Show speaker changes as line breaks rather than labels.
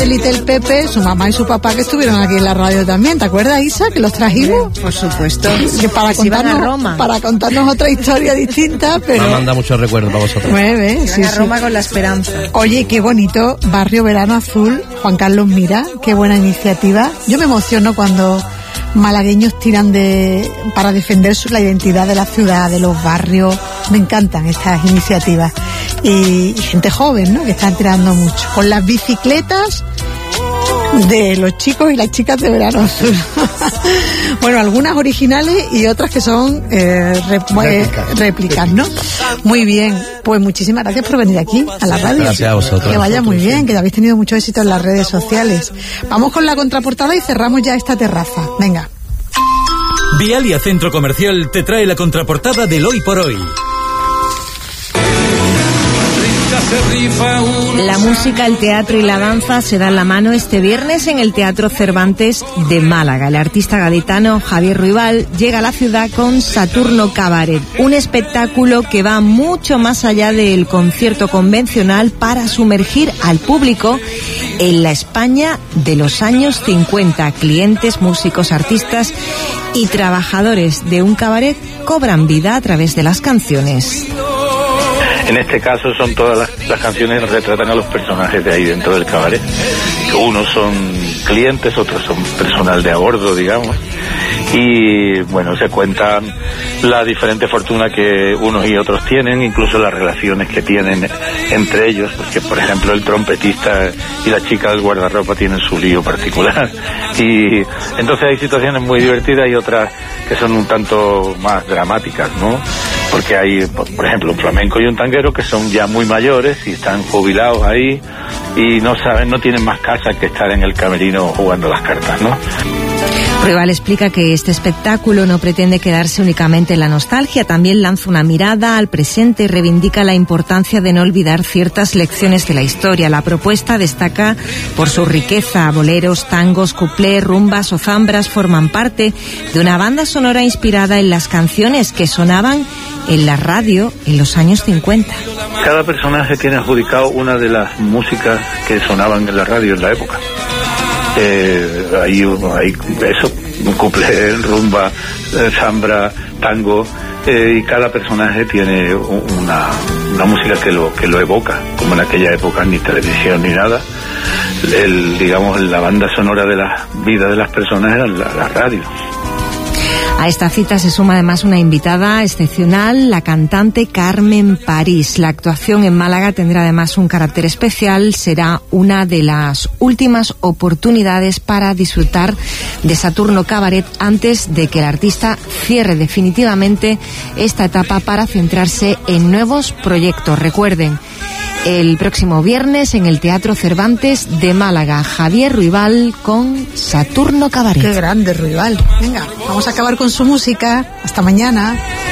de Little Pepe, su mamá y su papá, que estuvieron aquí en la radio también. ¿Te acuerdas, Isa, que los trajimos?
Por supuesto.
Que para contarnos otra historia distinta, pero...
Me manda muchos recuerdos para vosotros.
Sí,
a Roma con la esperanza.
Oye, qué bonito, Barrio Verano Azul, Juan Carlos Mira, qué buena iniciativa. Yo me emociono cuando malagueños tiran para defender la identidad de la ciudad, de los barrios. Me encantan estas iniciativas. Y gente joven, ¿no?, que están tirando mucho. Con las bicicletas de los chicos y las chicas de Verano Azul. Bueno, algunas originales y otras que son réplicas, ¿no? Muy bien, pues muchísimas gracias por venir aquí a la radio.
Gracias a vosotros.
Que vaya muy bien, que habéis tenido mucho éxito en las redes sociales. Vamos con la contraportada y cerramos ya esta terraza. Venga.
Vialia Centro Comercial te trae la contraportada del Hoy por Hoy.
La música, el teatro y la danza se dan la mano este viernes en el Teatro Cervantes de Málaga. El artista gaditano Javier Ruibal llega a la ciudad con Saturno Cabaret, un espectáculo que va mucho más allá del concierto convencional para sumergir al público en la España de los años 50. Clientes, músicos, artistas y trabajadores de un cabaret cobran vida a través de las canciones.
En este caso son todas las canciones que retratan a los personajes de ahí dentro del cabaret. Unos son clientes, otros son personal de a bordo, digamos. Y bueno, se cuentan la diferente fortuna que unos y otros tienen, incluso las relaciones que tienen entre ellos, porque por ejemplo el trompetista y la chica del guardarropa tienen su lío particular. Y entonces hay situaciones muy divertidas y otras que son un tanto más dramáticas, ¿no? Porque hay, por ejemplo, un flamenco y un tanguero que son ya muy mayores y están jubilados ahí y no tienen más casa que estar en el camerino jugando las cartas, ¿no?
Ruibal explica que este espectáculo no pretende quedarse únicamente en la nostalgia, también lanza una mirada al presente y reivindica la importancia de no olvidar ciertas lecciones de la historia. La propuesta destaca por su riqueza. Boleros, tangos, cuplés, rumbas o zambras forman parte de una banda sonora inspirada en las canciones que sonaban en la radio en los años 50.
Cada personaje tiene adjudicado una de las músicas que sonaban en la radio en la época. Hay eso, un cuplé, rumba, zambra, tango, y cada personaje tiene una música que lo evoca, como en aquella época ni televisión ni nada. La banda sonora de la vida de las personas era la radio.
A esta cita se suma además una invitada excepcional, la cantante Carmen París. La actuación en Málaga tendrá además un carácter especial. Será una de las últimas oportunidades para disfrutar de Saturno Cabaret antes de que el artista cierre definitivamente esta etapa para centrarse en nuevos proyectos. Recuerden, el próximo viernes en el Teatro Cervantes de Málaga, Javier Ruibal con Saturno Cabaret.
Qué grande Ruibal. Venga, vamos a acabar con su música. Hasta mañana.